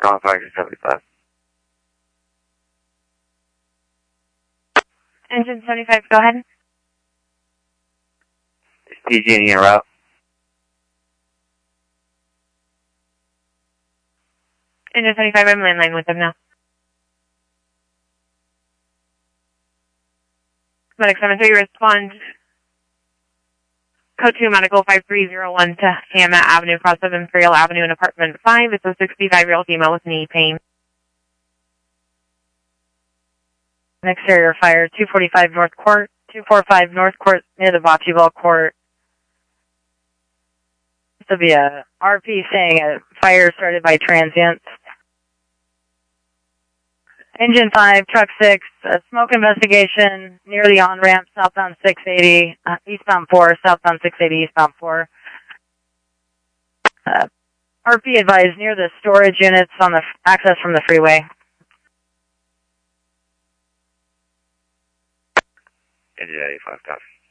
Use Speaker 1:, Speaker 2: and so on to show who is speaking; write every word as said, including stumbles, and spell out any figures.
Speaker 1: Calling Factor seventy-five.
Speaker 2: Engine seventy-five, go ahead.
Speaker 1: Is P G and E en route?
Speaker 2: Engine seventy-five, I'm landline with them now. Medic seven three, respond. Code two Medical five three zero one to Hannah Avenue, cross of Imperial Avenue in apartment five. It's a sixty-five-year-old female with knee pain. An exterior fire, two forty-five North Court, two forty-five North Court near the Bocce Court. This will be a R P saying a fire started by transients. Engine five, truck six, a smoke investigation near the on-ramp, southbound six eighty, uh, eastbound four, southbound six eighty, eastbound four. Uh, R P advised near the storage units on the f access from the freeway.
Speaker 1: Engine eighty-five, copy.